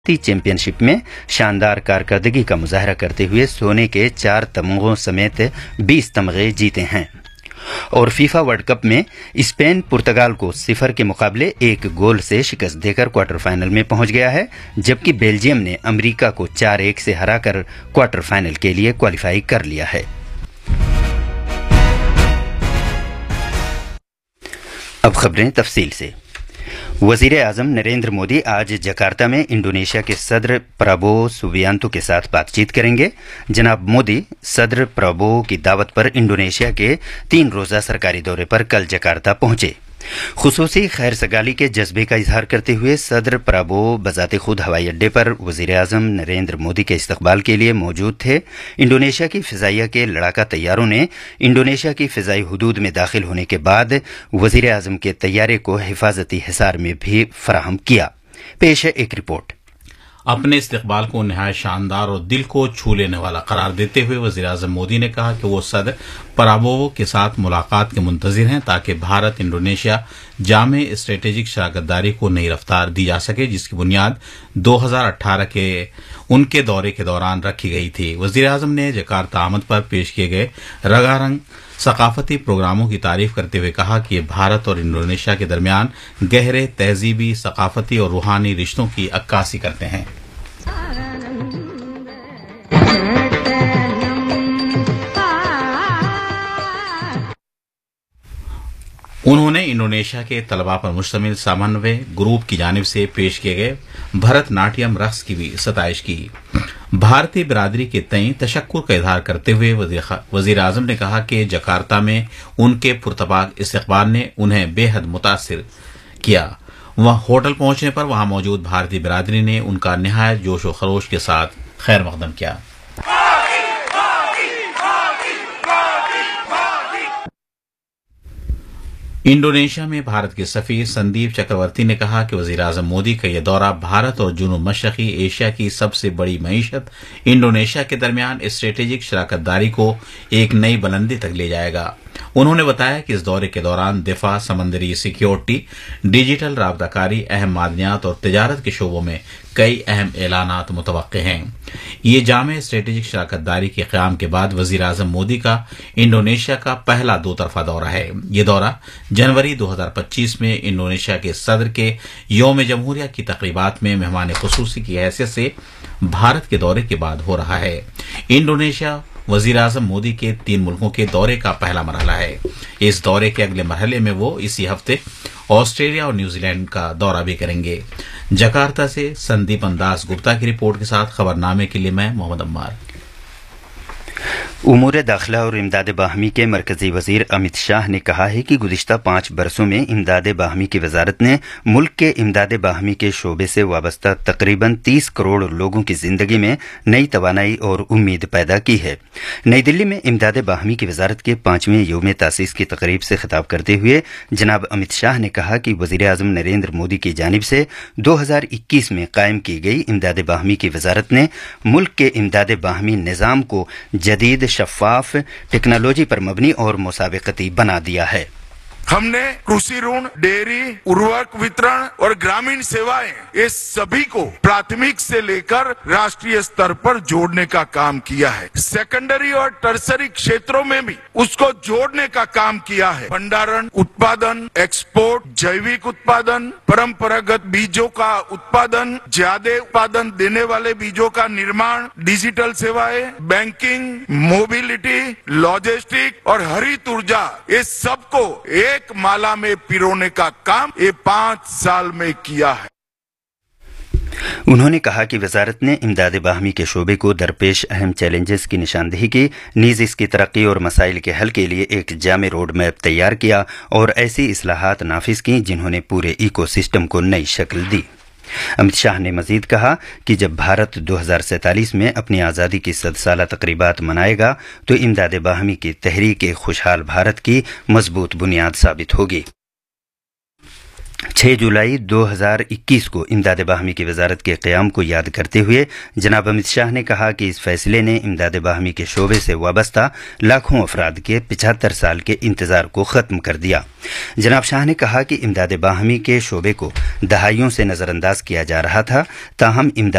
Championship में शानदार कारकर्दगी का मुजाहरा करते हुए सोने के 4 तमगों समेत 20 तमगे जीते हैं। और फीफा वर्ल्ड कप में स्पेन पुर्तगाल को 0 के मुकाबले 1 गोल से शिकस्त देकर क्वार्टर फाइनल में पहुंच गया है, जबकि बेल्जियम ने अमेरिका को 4-1 से हराकर क्वार्टर फाइनल के लिए क्वालिफाई कर लिया है। अब खबरें तफसील से। वजीर आजम नरेंद्र मोदी आज जकार्ता में इंडोनेशिया के सदर प्राबोवो सुबियांतो के साथ बातचीत करेंगे। जनाब मोदी सदर प्राबोवो की दावत पर इंडोनेशिया के 3 रोजा सरकारी दौरे पर कल जकार्ता पहुंचे। खुसूसी खैर सगाली के जज्बे का इजहार करते हुए सदर प्राबोवो बजाते खुद हवाई अड्डे पर वजीर आजम नरेंद्र मोदी के इस्तकबाल के लिए मौजूद थे। इंडोनेशिया की फिजाइया के लड़ाका तैयारों ने इंडोनेशिया की फिजाई हुदूद में दाखिल होने के बाद वजीर आजम के तैयारे को हिफाजती हिसार में भी फराहम किया। पेश है एक रिपोर्ट। अपने इस्तकबाल को नहायत शानदार और दिल को छू लेने वाला करार देते हुए वज़ीर आज़म मोदी ने कहा कि वो सदर प्राबोवो के साथ मुलाकात के मुंतज़िर हैं ताकि भारत इंडोनेशिया जामे स्ट्रेटेजिक शराकतदारी को नई रफ्तार दी जा सके, जिसकी बुनियाद 2018 के उनके दौरे के दौरान रखी गई थी। वज़ीर आज़म ने जकार्ता आमद पर पेश किए गए रंगारंग सकाफती प्रोग्रामों की तारीफ करते हुए कहा कि ये भारत और इंडोनेशिया के दरमियान गहरे तहजीबी, सकाफती और रूहानी रिश्तों की अक्कासी करते हैं। उन्होंने इंडोनेशिया के तलबा पर मुश्तमिल समन्वय ग्रुप की जानिब से पेश किए गए भरतनाट्यम रक्स की भी सताइश की। भारतीय बिरादरी के तई तशक्कुर का इजहार करते हुए वजीर आजम ने कहा कि जकार्ता में उनके पुरतपाक इस्तकबाल ने उन्हें बेहद मुतासिर किया। वहां होटल पहुंचने पर वहां मौजूद भारतीय बिरादरी ने उनका निहायत जोश व खरोश के साथ खैर मकदम किया। इंडोनेशिया में भारत के सफीर संदीप चक्रवर्ती ने कहा कि वज़ीर आज़म मोदी का यह दौरा भारत और जुनूब मशरक़ी एशिया की सबसे बड़ी मईशत इंडोनेशिया के दरमियान स्ट्रेटेजिक शराकतदारी को एक नई बुलंदी तक ले जाएगा। उन्होंने बताया कि इस दौरे के दौरान दिफा, समंदरी सिक्योरिटी, डिजिटल राबताकारी, अहम मादनियात और तिजारत के शोबों में कई अहम ऐलानात मुतवक्के हैं। ये जामे स्ट्रेटेजिक शराकतदारी के क़याम के बाद वज़ीर आज़म मोदी का इंडोनेशिया का पहला 2 तरफ़ा दौरा है। ये दौरा जनवरी 2025 में इंडोनेशिया के सदर के यौम जमहूरिया की तक़रीबात में मेहमान ख़ुसूसी की हैसियत से भारत के दौरे के बाद हो रहा है। इंडोनेशिया वज़ीर आज़म मोदी के 3 मुल्कों के दौरे का पहला मरहला है। इस दौरे के अगले मरहले में वो इसी हफ्ते ऑस्ट्रेलिया और न्यूजीलैंड का दौरा भी करेंगे। जकार्ता से संदीप अंदाज गुप्ता की रिपोर्ट के साथ खबरनामे के लिए मैं मोहम्मद अम्मार। उमूर दाखिला और इमदाद बाहमी के मरकजी वजीर अमित शाह ने कहा है कि गुज़िश्ता 5 बरसों में इमदाद बाहमी की वजारत ने मुल्क के इमदाद बाहमी के शोबे से वाबस्ता तकरीबन 30 करोड़ लोगों की जिंदगी में नई तवानाई और उम्मीद पैदा की है। नई दिल्ली में इमदाद बाहमी की वजारत के 5वें यौम तासीस की तकरीब से खिताब करते हुए जनाब अमित शाह ने कहा कि वजीर आज़म नरेंद्र मोदी की जानिब से 2021 में कायम की गई इमदाद बाहमी की वजारत ने मुल्क के इमदाद बाहमी निज़ाम को जदीद, शफ़ाफ, टेक्नोलॉजी पर मबनी और मुसाबिकती बना दिया है। हमने कृषि ऋण, डेयरी, उर्वरक वितरण और ग्रामीण सेवाएं, ये सभी को प्राथमिक से लेकर राष्ट्रीय स्तर पर जोड़ने का काम किया है। सेकेंडरी और टर्सरी क्षेत्रों में भी उसको जोड़ने का काम किया है। भंडारण, उत्पादन, एक्सपोर्ट, जैविक उत्पादन, परंपरागत बीजों का उत्पादन, ज्यादा उत्पादन देने वाले बीजों का निर्माण, डिजिटल सेवाएं, बैंकिंग, मोबिलिटी, लॉजिस्टिक और हरित ऊर्जा, ये सबको एक माला में पिरोने का काम ये 5 साल में किया है। उन्होंने कहा कि वजारत ने इमदाद बाहमी के शोबे को दरपेश अहम चैलेंजेस की निशानदेही की, नीज़ इसकी तरक्की और मसाइल के हल के लिए एक जामे रोड मैप तैयार किया और ऐसी इस्लाहात नाफिज की जिन्होंने पूरे इको सिस्टम को नई शक्ल दी। अमित शाह ने मजीद कहा कि जब भारत 2047 में अपनी आज़ादी की 100 साला तकरीबात मनाएगा तो इमदाद बाहमी की तहरीक खुशहाल भारत की मजबूत बुनियाद साबित होगी। 6 जुलाई 2021 को इमदाद बाहमी की वजारत के क़याम को याद करते हुए जनाब अमित शाह ने कहा कि इस फैसले ने इमदाद बाहमी के शोबे से वाबस्ता लाखों अफराद के 75 साल के इंतजार को ख़त्म कर दिया। जनाब शाह ने कहा कि इमदाद बाहमी के शोबे को दहाइयों से नज़रअंदाज किया जा रहा था, ताहम इमदाद